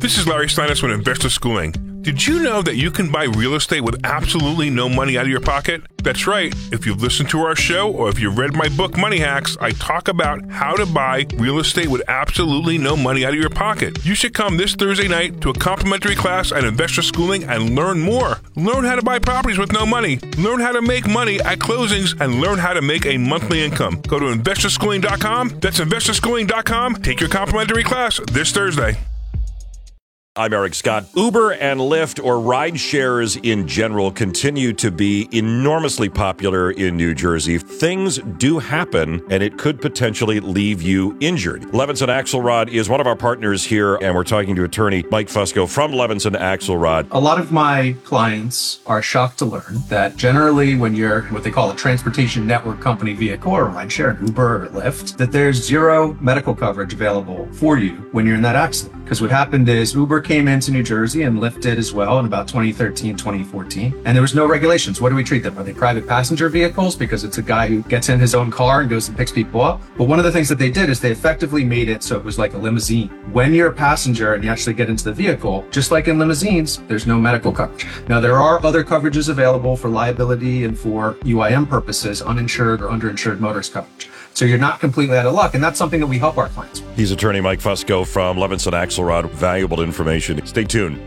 This is Larry Steinitz with Investor Schooling. Did you know that you can buy real estate with absolutely no money out of your pocket? That's right. If you've listened to our show or if you've read my book, Money Hacks, I talk about how to buy real estate with absolutely no money out of your pocket. You should come this Thursday night to a complimentary class at Investor Schooling and learn more. Learn how to buy properties with no money. Learn how to make money at closings and learn how to make a monthly income. Go to investorschooling.com. That's investorschooling.com. Take your complimentary class this Thursday. I'm Eric Scott. Uber and Lyft, or ride shares in general, continue to be enormously popular in New Jersey. Things do happen, and it could potentially leave you injured. Levinson Axelrod is one of our partners here, and we're talking to attorney Mike Fusco from Levinson Axelrod. A lot of my clients are shocked to learn that generally when you're what they call a transportation network company vehicle or rideshare, Uber or Lyft, that there's zero medical coverage available for you when you're in that accident. Because what happened is Uber came into New Jersey and Lyft did as well in about 2013, 2014. And there was no regulations. What do we treat them? Are they private passenger vehicles? Because it's a guy who gets in his own car and goes and picks people up. But one of the things that they did is they effectively made it so it was like a limousine. When you're a passenger and you actually get into the vehicle, just like in limousines, there's no medical coverage. Now, there are other coverages available for liability and for UIM purposes, uninsured or underinsured motorist coverage. So you're not completely out of luck, and that's something that we help our clients with. He's attorney Mike Fusco from Levinson Axelrod. Valuable information. Stay tuned.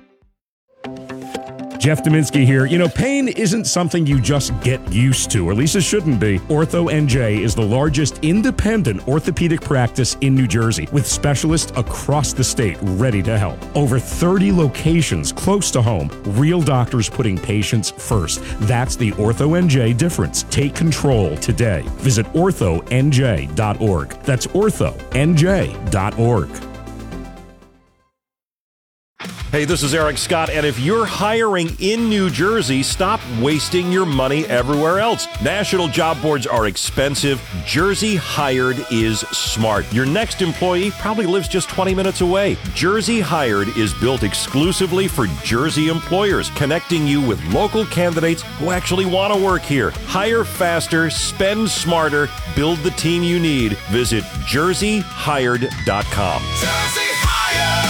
Jeff Dominski here. You know, pain isn't something you just get used to, or at least it shouldn't be. Ortho NJ is the largest independent orthopedic practice in New Jersey, with specialists across the state ready to help. Over 30 locations close to home, real doctors putting patients first. That's the Ortho NJ difference. Take control today. Visit orthonj.org. That's orthonj.org. Hey, this is Eric Scott, and if you're hiring in New Jersey, stop wasting your money everywhere else. National job boards are expensive. Jersey Hired is smart. Your next employee probably lives just 20 minutes away. Jersey Hired is built exclusively for Jersey employers, connecting you with local candidates who actually want to work here. Hire faster, spend smarter, build the team you need. Visit jerseyhired.com. Jersey Hired!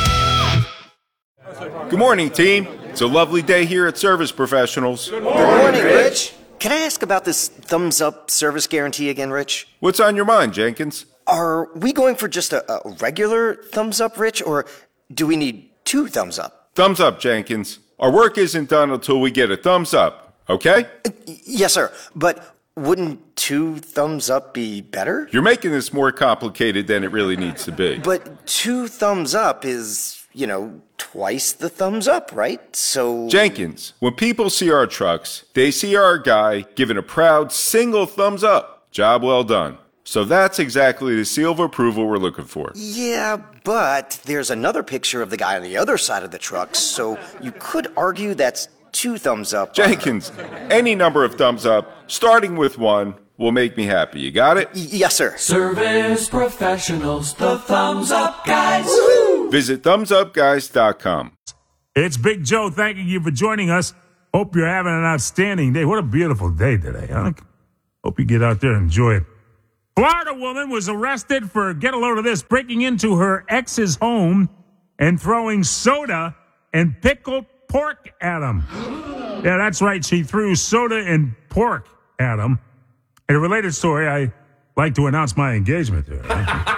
Good morning, team. It's a lovely day here at Service Professionals. Good morning, Rich. Can I ask about this thumbs-up service guarantee again, Rich? What's on your mind, Jenkins? Are we going for just a regular thumbs-up, Rich, or do we need 2 thumbs up? Thumbs up, Jenkins. Our work isn't done until we get a thumbs up, okay? Yes, sir. But wouldn't 2 thumbs up be better? You're making this more complicated than it really needs to be. But 2 thumbs up is, twice the thumbs up, right? So... Jenkins, when people see our trucks, they see our guy giving a proud single thumbs up. Job well done. So that's exactly the seal of approval we're looking for. Yeah, but there's another picture of the guy on the other side of the truck, so you could argue that's 2 thumbs up. Jenkins, any number of thumbs up, starting with 1, will make me happy. You got it? Yes, sir. Service Professionals, the thumbs up guys. Woo-hoo! Visit thumbsupguys.com. It's Big Joe thanking you for joining us. Hope you're having an outstanding day. What a beautiful day today, huh? Hope you get out there and enjoy it. Florida woman was arrested for, get a load of this, breaking into her ex's home and throwing soda and pickled pork at him. Yeah, that's right. She threw soda and pork at him. In a related story, I like to announce my engagement to her.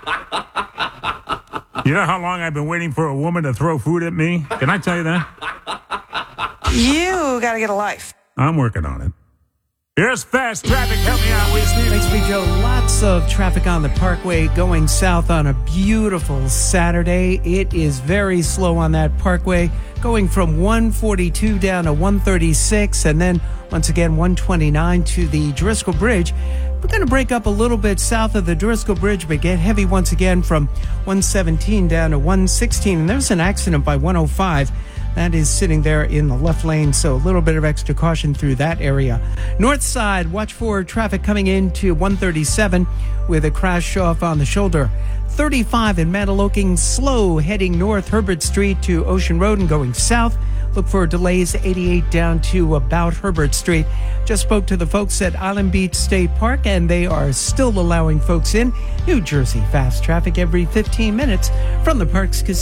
You know how long I've been waiting for a woman to throw food at me? Can I tell you that? You gotta get a life. I'm working on it. Here's fast traffic. Help me out, Wesley. Thanks, Big Joe. Lots of traffic on the Parkway going south on a beautiful Saturday. It is very slow on that Parkway, going from 142 down to 136, and then once again 129 to the Driscoll Bridge. We're going to break up a little bit south of the Driscoll Bridge, but get heavy once again from 117 down to 116. And there's an accident by 105. That is sitting there in the left lane, so a little bit of extra caution through that area. North side, watch for traffic coming into 137 with a crash off on the shoulder. 35 in Mantoloking, slow heading north Herbert Street to Ocean Road and going south. Look for delays 88 down to about Herbert Street. Just spoke to the folks at Island Beach State Park, and they are still allowing folks in. New Jersey fast traffic every 15 minutes from the park's casino.